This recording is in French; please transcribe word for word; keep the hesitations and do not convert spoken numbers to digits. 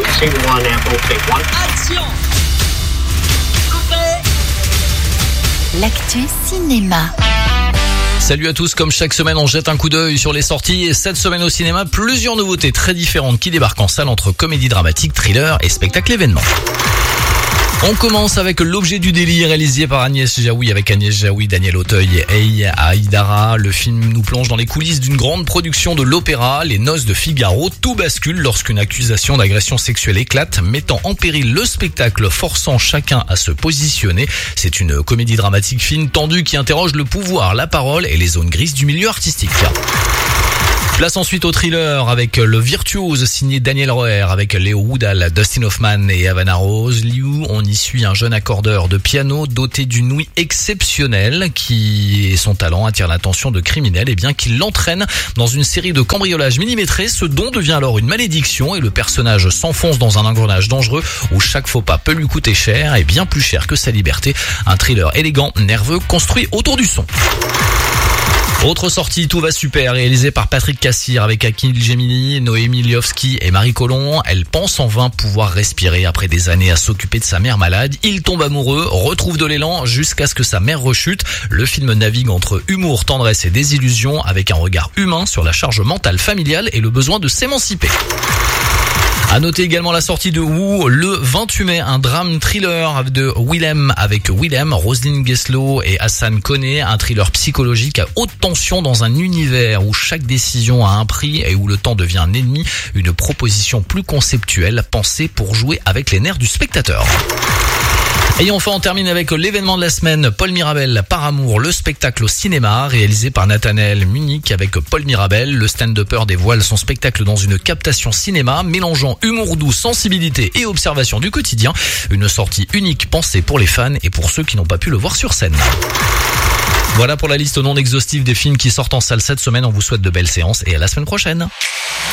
Scene one, Apple, take one. Action. Après. L'actu cinéma. Salut à tous, comme chaque semaine on jette un coup d'œil sur les sorties et cette semaine au cinéma, plusieurs nouveautés très différentes qui débarquent en salle entre comédie dramatique, thriller et spectacle événement. On commence avec L'objet du délit réalisé par Agnès Jaoui avec Agnès Jaoui, Daniel Auteuil et Ei Haïdara. Le film nous plonge dans les coulisses d'une grande production de l'opéra, Les Noces de Figaro. Tout bascule lorsqu'une accusation d'agression sexuelle éclate, mettant en péril le spectacle, forçant chacun à se positionner. C'est une comédie dramatique fine, tendue qui interroge le pouvoir, la parole et les zones grises du milieu artistique. Place ensuite au thriller avec Le Virtuose signé Daniel Roher avec Léo Woodall, Dustin Hoffman et Havana Rose. Liu, on y suit un jeune accordeur de piano doté d'une ouïe exceptionnelle qui, son talent attire l'attention de criminels et bien qu'il l'entraîne dans une série de cambriolages millimétrés. Ce don devient alors une malédiction et le personnage s'enfonce dans un engrenage dangereux où chaque faux pas peut lui coûter cher et bien plus cher que sa liberté. Un thriller élégant, nerveux, construit autour du son. Autre sortie, Tout va super, réalisé par Patrick Cassir avec Akil Gemini, Noémie Liovski et Marie Colomb. Elle pense en vain pouvoir respirer après des années à s'occuper de sa mère malade. Il tombe amoureux, retrouve de l'élan jusqu'à ce que sa mère rechute. Le film navigue entre humour, tendresse et désillusion avec un regard humain sur la charge mentale familiale et le besoin de s'émanciper. À noter également la sortie de Woo le vingt-huit mai, un drame thriller de Willem avec Willem, Roselyne Gessler et Hassan Koné, un thriller psychologique à haute tension dans un univers où chaque décision a un prix et où le temps devient un ennemi, une proposition plus conceptuelle pensée pour jouer avec les nerfs du spectateur. Et enfin, on termine avec l'événement de la semaine, Paul Mirabel, Par amour, le spectacle au cinéma, réalisé par Nathanaël Munich avec Paul Mirabel. Le stand-upper dévoile son spectacle dans une captation cinéma, mélangeant humour doux, sensibilité et observation du quotidien. Une sortie unique pensée pour les fans et pour ceux qui n'ont pas pu le voir sur scène. Voilà pour la liste non exhaustive des films qui sortent en salle cette semaine. On vous souhaite de belles séances et à la semaine prochaine.